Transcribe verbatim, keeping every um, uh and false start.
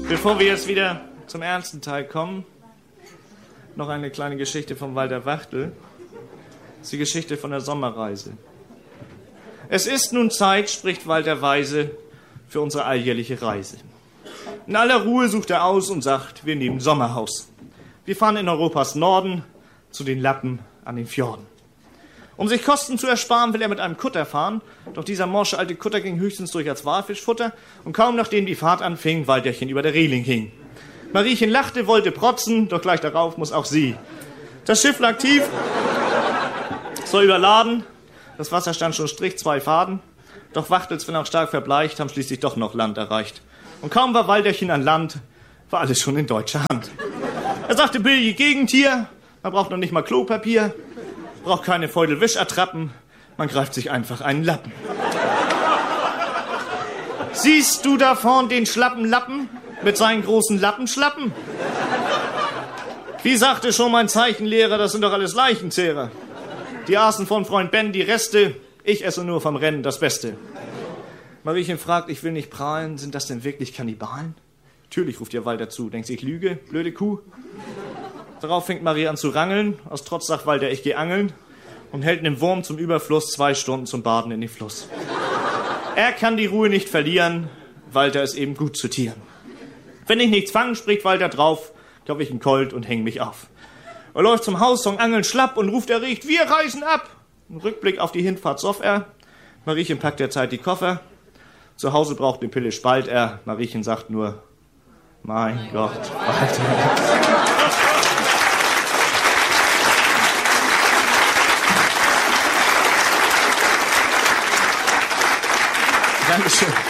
Bevor wir jetzt wieder zum ernsten Teil kommen, noch eine kleine Geschichte von Walter Wachtel. Das ist die Geschichte von der Sommerreise. Es ist nun Zeit, spricht Walter weise, für unsere alljährliche Reise. In aller Ruhe sucht er aus und sagt, wir nehmen Sommerhaus. Wir fahren in Europas Norden zu den Lappen an den Fjorden. Um sich Kosten zu ersparen, will er mit einem Kutter fahren, doch dieser morsche alte Kutter ging höchstens durch als Walfischfutter und kaum nachdem die Fahrt anfing, Walterchen über der Reling hing. Mariechen lachte, wollte protzen, doch gleich darauf muss auch sie. Das Schiff lag tief, so überladen, das Wasser stand schon strich zwei Faden, doch Wachtels, wenn auch stark verbleicht, haben schließlich doch noch Land erreicht. Und kaum war Walterchen an Land, war alles schon in deutscher Hand. Er sagte, Billy, Gegentier, man braucht noch nicht mal Klopapier, braucht keine Feudel-Wisch-Attrappen, man greift sich einfach einen Lappen. Siehst du da vorn den schlappen Lappen mit seinen großen Lappenschlappen? Wie sagte schon mein Zeichenlehrer, das sind doch alles Leichenzehrer. Die aßen von Freund Ben die Reste, ich esse nur vom Rennen das Beste. Mariechen fragt, ich will nicht prahlen, sind das denn wirklich Kannibalen? Natürlich, ruft ihr Walter zu, denkt sich, Lüge, blöde Kuh. Darauf fängt Marie an zu rangeln, aus Trotz sagt Walter, ich geh angeln und hält einen Wurm zum Überfluss zwei Stunden zum Baden in den Fluss. Er kann die Ruhe nicht verlieren, Walter ist eben gut zu Tieren. Wenn ich nichts fange, spricht Walter drauf, kauf ich einen Colt und häng mich auf. Er läuft zum Haus zum Angeln schlapp und ruft erregt, wir reisen ab. Ein Rückblick auf die Hinfahrt soff er. Mariechen packt derzeit die Koffer. Zu Hause braucht eine Pille, spalt er. Mariechen sagt nur, mein, mein Gott, Walter. Dankeschön.